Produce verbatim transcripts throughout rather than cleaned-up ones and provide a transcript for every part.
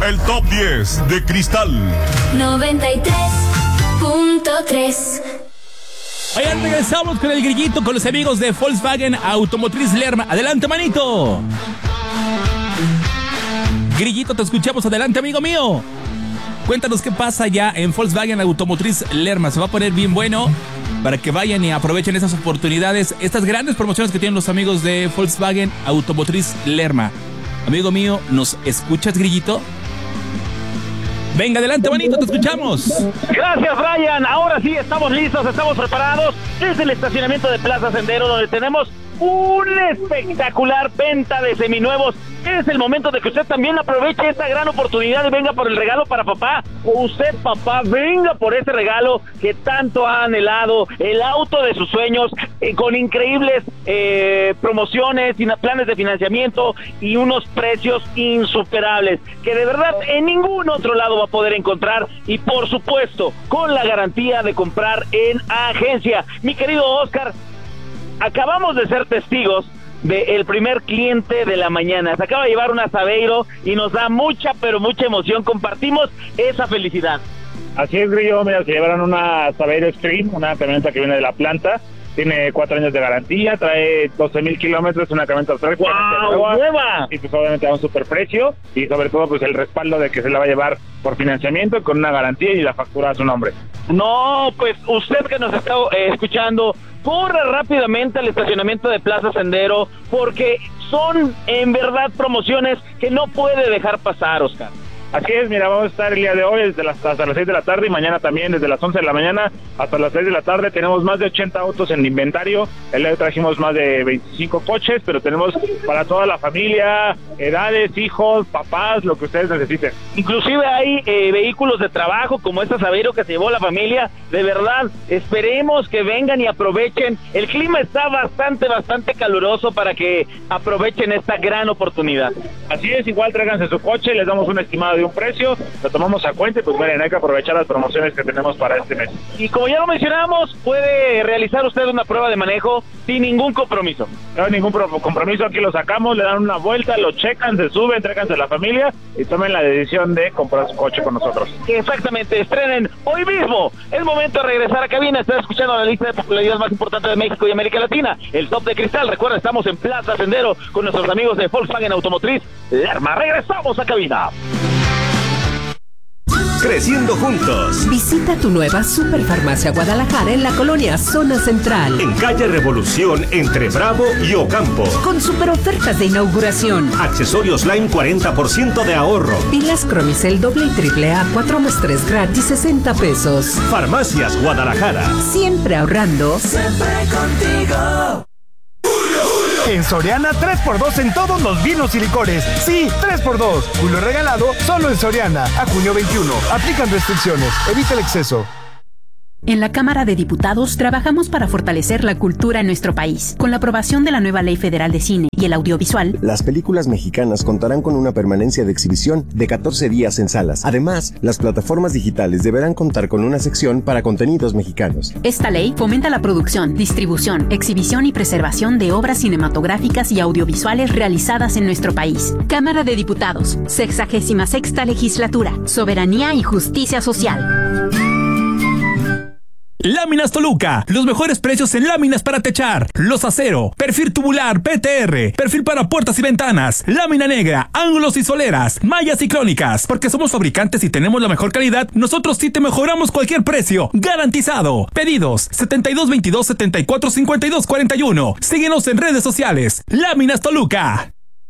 el top diez de Cristal noventa y tres punto tres. Oigan, regresamos con el grillito con los amigos de Volkswagen Automotriz Lerma. Adelante, manito. Grillito, te escuchamos. Adelante, amigo mío. Cuéntanos qué pasa ya en Volkswagen Automotriz Lerma. Se va a poner bien bueno para que vayan y aprovechen esas oportunidades, estas grandes promociones que tienen los amigos de Volkswagen Automotriz Lerma. Amigo mío, ¿nos escuchas, grillito? Venga, adelante, manito, te escuchamos. Gracias, Brian. Ahora sí, estamos listos, estamos preparados. Es el estacionamiento de Plaza Sendero, donde tenemos una espectacular venta de seminuevos. Es el momento de que usted también aproveche esta gran oportunidad y venga por el regalo para papá. O usted, papá, venga por ese regalo que tanto ha anhelado, el auto de sus sueños, eh, con increíbles eh, promociones, planes de financiamiento y unos precios insuperables que de verdad en ningún otro lado va a poder encontrar, y por supuesto con la garantía de comprar en agencia. Mi querido Oscar, acabamos de ser testigos del primer cliente de la mañana. Se acaba de llevar una Saveiro y nos da mucha, pero mucha emoción. Compartimos esa felicidad. Así es, Grillo. Mira, se llevaron una Saveiro Extreme, una camioneta que viene de la planta. Tiene cuatro años de garantía, trae doce mil kilómetros, una camioneta tres. ¡Wow! ¡Nueva! Y pues obviamente a un super precio, y sobre todo pues el respaldo de que se la va a llevar por financiamiento con una garantía y la factura a su nombre. No, pues usted que nos está eh, escuchando, corra rápidamente al estacionamiento de Plaza Sendero, porque son en verdad promociones que no puede dejar pasar, Oscar. Así es, mira, vamos a estar el día de hoy desde las, hasta las seis de la tarde, y mañana también desde las once de la mañana hasta las seis de la tarde. Tenemos más de ochenta autos en inventario. El día de hoy trajimos más de veinticinco coches, pero tenemos para toda la familia, edades, hijos, papás, lo que ustedes necesiten. Inclusive hay eh, vehículos de trabajo como esta Saveiro que se llevó la familia. De verdad, esperemos que vengan y aprovechen. El clima está bastante, bastante caluroso para que aprovechen esta gran oportunidad. Así es, igual tráiganse su coche, les damos un estimado de un precio, lo tomamos a cuenta y pues miren, hay que aprovechar las promociones que tenemos para este mes. Y como ya lo mencionamos, puede realizar usted una prueba de manejo sin ningún compromiso. No hay ningún compromiso, aquí lo sacamos, le dan una vuelta, lo checan, se suben, tráiganse a la familia y tomen la decisión de comprar su coche con nosotros. Exactamente, estrenen hoy mismo. Es momento de regresar a cabina. Estás escuchando la lista de popularidad más importante de México y América Latina, el Top de Cristal. Recuerda, estamos en Plaza Sendero con nuestros amigos de Volkswagen Automotriz Lerma. Regresamos a cabina. Creciendo juntos. Visita tu nueva Superfarmacia Guadalajara en la colonia Zona Central. En calle Revolución, entre Bravo y Ocampo. Con super ofertas de inauguración. Accesorios Line, cuarenta por ciento de ahorro. Pilas Cromicel doble y triple A, cuatro más tres gratis, sesenta pesos. Farmacias Guadalajara. Siempre ahorrando. Siempre contigo. En Soriana, tres por dos en todos los vinos y licores. Sí, tres por dos. Julio regalado solo en Soriana. A junio veintiuno. Aplican restricciones. Evita el exceso. En la Cámara de Diputados trabajamos para fortalecer la cultura en nuestro país. Con la aprobación de la nueva Ley Federal de Cine y el Audiovisual, las películas mexicanas contarán con una permanencia de exhibición de catorce días en salas. Además, las plataformas digitales deberán contar con una sección para contenidos mexicanos. Esta ley fomenta la producción, distribución, exhibición y preservación de obras cinematográficas y audiovisuales realizadas en nuestro país. Cámara de Diputados, sexagésima sexta legislatura, soberanía y justicia social. Láminas Toluca, los mejores precios en láminas para techar, los acero, perfil tubular, P T R, perfil para puertas y ventanas, lámina negra, ángulos y soleras, mallas ciclónicas. Porque somos fabricantes y tenemos la mejor calidad, nosotros sí te mejoramos cualquier precio, garantizado. Pedidos setenta y dos veintidós, setenta y cuatro cincuenta y dos cuarenta y uno. Síguenos en redes sociales. Láminas Toluca.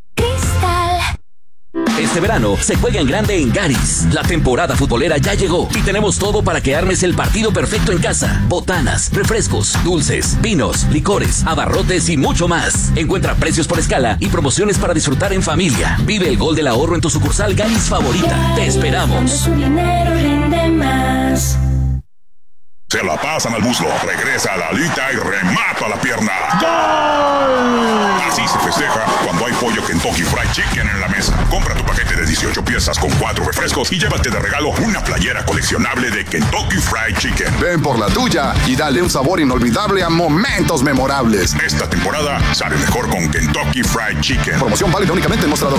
Este verano se juega en grande en Garis. La temporada futbolera ya llegó y tenemos todo para que armes el partido perfecto en casa. Botanas, refrescos, dulces, vinos, licores, abarrotes y mucho más. Encuentra precios por escala y promociones para disfrutar en familia. Vive el gol del ahorro en tu sucursal Garis favorita. Te esperamos. Su dinero rinde más. Se la pasan al muslo, regresa a la alita y remata la pierna. ¡Gol! Así se festeja cuando hay pollo Kentucky Fried Chicken en la mesa. Compra tu paquete de dieciocho piezas con cuatro refrescos y llévate de regalo una playera coleccionable de Kentucky Fried Chicken. Ven por la tuya y dale un sabor inolvidable a momentos memorables. Esta temporada sabe mejor con Kentucky Fried Chicken. Promoción válida únicamente en Mostrador.